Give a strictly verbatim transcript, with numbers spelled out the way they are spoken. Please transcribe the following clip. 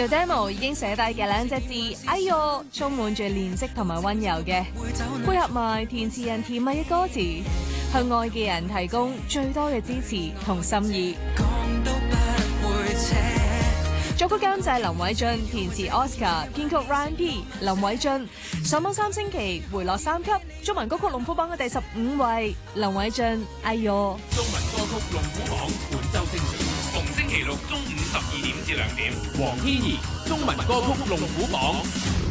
條 demo 已經寫低嘅兩隻字，哎唷，充滿住憐惜同埋溫柔嘅，配合埋填詞人甜蜜嘅歌詞，向愛嘅人提供最多嘅支持同心意。作曲監製林偉俊，填詞 Oscar， 編曲 Ryan P。林偉俊上榜三星期，回落三級，中文歌曲龍虎榜嘅第十五位。林偉俊，哎唷。 中文歌曲龍虎榜本周星馳，逢星期六中午十二點至兩點。黃天怡，中文歌曲龍虎榜。